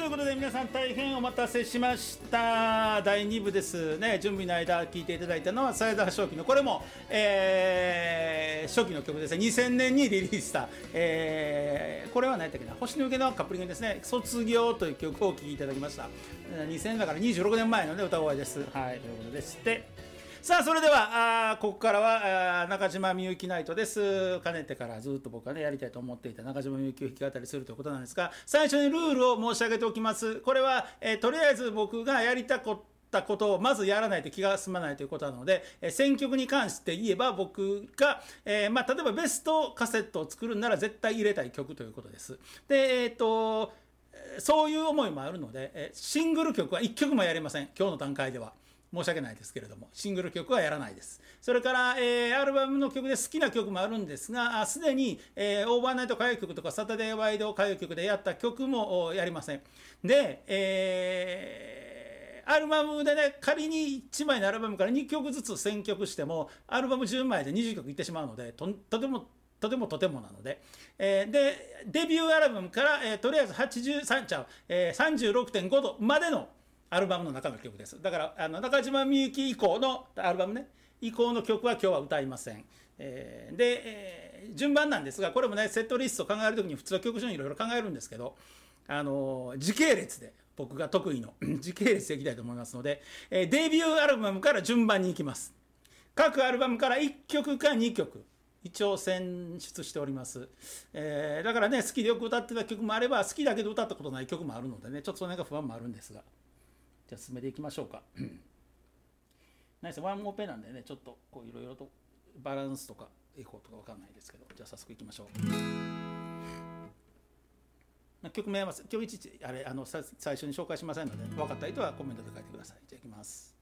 いうことで皆さん大変お待たせしました第2部ですね。準備の間聴いていただいたのはサイダー正気のこれも、初期の曲ですね。2000年にリリースした、これは何やったっけな、星の受けのカップリングですね。卒業という曲を聴いていただきました。2000年だから26年前の、ね、歌声です。はい、ということでして、さあそれではここからは中島みゆきナイトです。かねてからずっと僕がねやりたいと思っていた中島みゆきを弾き語りするということなんですが、最初にルールを申し上げておきます。これは、とりあえず僕がやりたことをまずやらないと気が済まないということなので、選曲に関して言えば僕が、例えばベストカセットを作るなら絶対入れたい曲ということです。でそういう思いもあるので、シングル曲は1曲もやれません。今日の段階では申し訳ないですけれども、シングル曲はやらないです。それから、アルバムの曲で好きな曲もあるんですが、すでに、オーバーナイト歌謡曲とかサタデーワイド歌謡曲でやった曲もやりません。で、アルバムでね、仮に1枚のアルバムから2曲ずつ選曲しても、アルバム10枚で20曲いってしまうので、とてもなので、でデビューアルバムから、とりあえず36.5 度までのアルバムの中の曲です。だから中島みゆき以降のアルバムね以降の曲は今日は歌いません。で、順番なんですが、これもねセットリストを考えるときに普通は曲順いろいろ考えるんですけど、時系列で僕が得意の時系列でいきたいと思いますので、デビューアルバムから順番に行きます。各アルバムから1曲か2曲一応選出しております。だからね好きでよく歌ってた曲もあれば好きだけど歌ったことない曲もあるのでね、ちょっとその辺が不安もあるんですが、じゃあ進めていきましょうか。ナイスワンオペなんでね、ちょっとこういろいろとバランスとかエコーとか分かんないですけど、じゃあ早速いきましょう。曲名は今日いちいち最初に紹介しませんので、分かった人はコメントで書いてください。じゃあいきます。